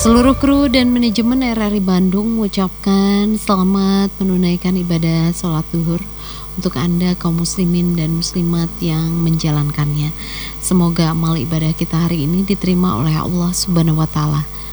Seluruh kru dan manajemen RRI Bandung mengucapkan selamat menunaikan ibadah sholat duhur untuk Anda kaum muslimin dan muslimat yang menjalankannya. Semoga amal ibadah kita hari ini diterima oleh Allah Subhanahu wa taala.